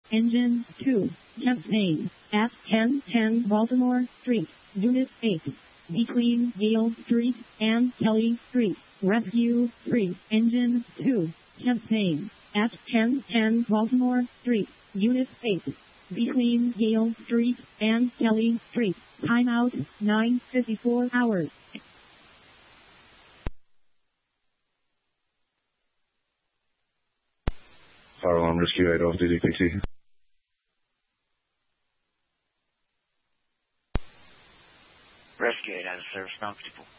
Engine 2, Champaign, at 1010 Baltimore Street, Unit 8, between Yale Street and Kelly Street. Rescue 3, Engine 2, Champaign, at 1010 Baltimore Street, Unit 8, between Yale Street and Kelly Street. Timeout, 9:54 hours. Fire alarm rescue 8 off DDPT. Rescue 8 out of service, non-people.